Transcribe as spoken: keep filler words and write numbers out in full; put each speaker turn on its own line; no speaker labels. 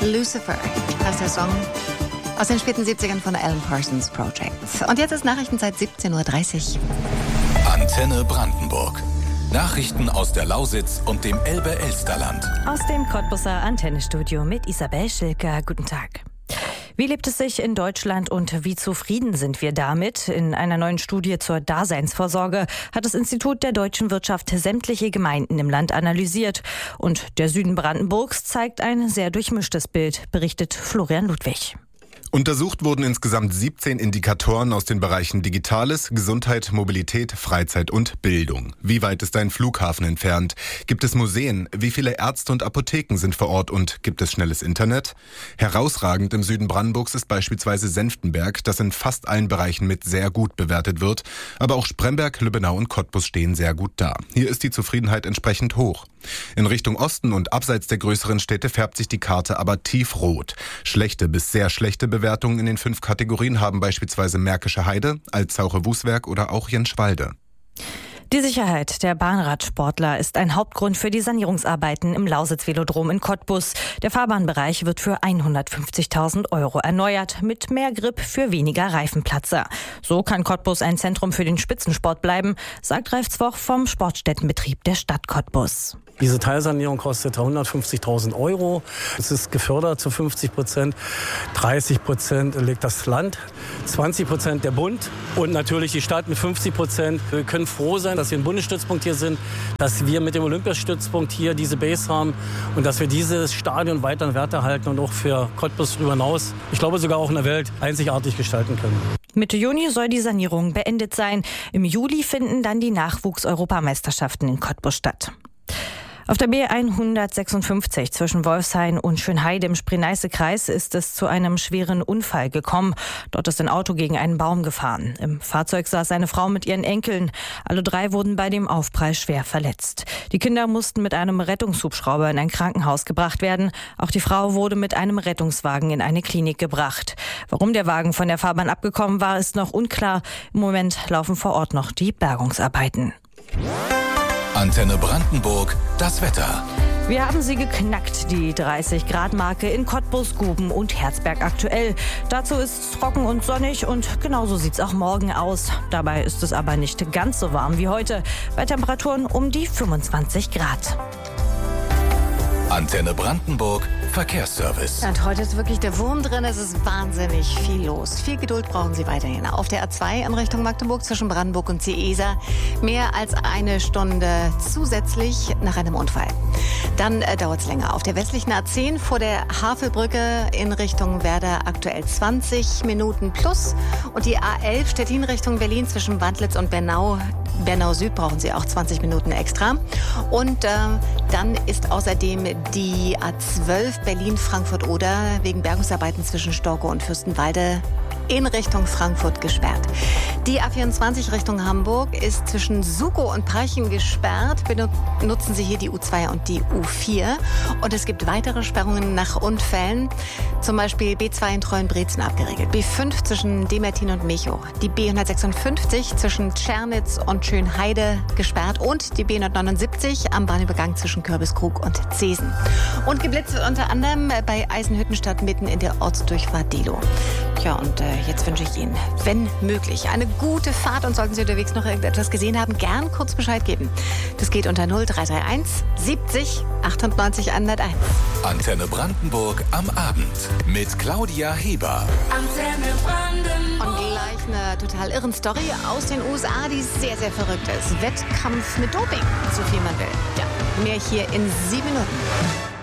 Lucifer heißt der Song aus den späten siebzigern von Alan Parsons Project. Und jetzt ist Nachrichtenzeit siebzehn Uhr dreißig.
Antenne Brandenburg. Nachrichten aus der Lausitz und dem Elbe-Elsterland.
Aus dem Cottbuser Antennestudio mit Isabel Schilker. Guten Tag. Wie lebt es sich in Deutschland und wie zufrieden sind wir damit? In einer neuen Studie zur Daseinsvorsorge hat das Institut der deutschen Wirtschaft sämtliche Gemeinden im Land analysiert. Und der Süden Brandenburgs zeigt ein sehr durchmischtes Bild, berichtet Florian Ludwig.
Untersucht wurden insgesamt siebzehn Indikatoren aus den Bereichen Digitales, Gesundheit, Mobilität, Freizeit und Bildung. Wie weit ist ein Flughafen entfernt? Gibt es Museen? Wie viele Ärzte und Apotheken sind vor Ort und gibt es schnelles Internet? Herausragend im Süden Brandenburgs ist beispielsweise Senftenberg, das in fast allen Bereichen mit sehr gut bewertet wird. Aber auch Spremberg, Lübbenau und Cottbus stehen sehr gut da. Hier ist die Zufriedenheit entsprechend hoch. In Richtung Osten und abseits der größeren Städte färbt sich die Karte aber tiefrot. Schlechte bis sehr schlechte Bewertungen in den fünf Kategorien haben beispielsweise Märkische Heide, Altsaure-Wuswerk oder auch Jenschwalde.
Die Sicherheit der Bahnradsportler ist ein Hauptgrund für die Sanierungsarbeiten im Lausitz-Velodrom in Cottbus. Der Fahrbahnbereich wird für hundertfünfzigtausend Euro erneuert, mit mehr Grip für weniger Reifenplatzer. So kann Cottbus ein Zentrum für den Spitzensport bleiben, sagt Ralf Zwoch vom Sportstättenbetrieb der Stadt Cottbus.
Diese Teilsanierung kostet hundertfünfzigtausend Euro. Es ist gefördert zu fünfzig Prozent. dreißig Prozent legt das Land, zwanzig Prozent der Bund und natürlich die Stadt mit fünfzig Prozent. Wir können froh sein, dass wir ein Bundesstützpunkt hier sind, dass wir mit dem Olympiastützpunkt hier diese Base haben und dass wir dieses Stadion weiter in Werte halten und auch für Cottbus darüber hinaus, ich glaube sogar auch in der Welt, einzigartig gestalten können.
Mitte Juni soll die Sanierung beendet sein. Im Juli finden dann die Nachwuchs-Europameisterschaften in Cottbus statt. Auf der B hundertsechsundfünfzig zwischen Wolfshain und Schönheide im Spree-Neiße-Kreis ist es zu einem schweren Unfall gekommen. Dort ist ein Auto gegen einen Baum gefahren. Im Fahrzeug saß eine Frau mit ihren Enkeln. Alle drei wurden bei dem Aufprall schwer verletzt. Die Kinder mussten mit einem Rettungshubschrauber in ein Krankenhaus gebracht werden. Auch die Frau wurde mit einem Rettungswagen in eine Klinik gebracht. Warum der Wagen von der Fahrbahn abgekommen war, ist noch unklar. Im Moment laufen vor Ort noch die Bergungsarbeiten.
Antenne Brandenburg, das Wetter.
Wir haben sie geknackt, die dreißig Grad Marke in Cottbus, Guben und Herzberg aktuell. Dazu ist es trocken und sonnig und genauso sieht's auch morgen aus. Dabei ist es aber nicht ganz so warm wie heute, bei Temperaturen um die fünfundzwanzig Grad.
Antenne Brandenburg, Verkehrsservice.
Und heute ist wirklich der Wurm drin. Es ist wahnsinnig viel los. Viel Geduld brauchen Sie weiterhin. Auf der A zwei in Richtung Magdeburg zwischen Brandenburg und Ciesa mehr als eine Stunde zusätzlich nach einem Unfall. Dann äh, dauert es länger. Auf der westlichen A zehn vor der Havelbrücke in Richtung Werder aktuell zwanzig Minuten plus. Und die A elf Stettin Richtung Berlin zwischen Wandlitz und Bernau. Bernau Süd brauchen Sie auch zwanzig Minuten extra. Und äh, dann ist außerdem die A zwölf Berlin-Frankfurt-Oder wegen Bergungsarbeiten zwischen Storkow und Fürstenwalde in Richtung Frankfurt gesperrt. Die A vierundzwanzig Richtung Hamburg ist zwischen Sukow und Parchim gesperrt. Benutzen Sie hier die U zwei und die U vier. Und es gibt weitere Sperrungen nach Unfällen. Zum Beispiel B zwei in Treuenbrietzen abgeregelt. B fünf zwischen Demertin und Mechow. Die B hundertsechsundfünfzig zwischen Tschernitz und Schönheide gesperrt. Und die B hundertneunundsiebzig am Bahnübergang zwischen Kürbiskrug und Zesen. Und geblitzt wird unter anderem bei Eisenhüttenstadt mitten in der Ortsdurchfahrt Delo. Ja, und äh, jetzt wünsche ich Ihnen, wenn möglich, eine gute Fahrt. Und sollten Sie unterwegs noch irgendetwas gesehen haben, gern kurz Bescheid geben. Das geht unter null drei drei eins siebzig achtundneunzig hunderteins.
Antenne Brandenburg am Abend mit Claudia Heber.
Antenne Brandenburg. Und gleich eine total irren Story aus den U S A, die sehr, sehr verrückt ist. Wettkampf mit Doping, so viel man will. Ja, mehr hier in sieben Minuten.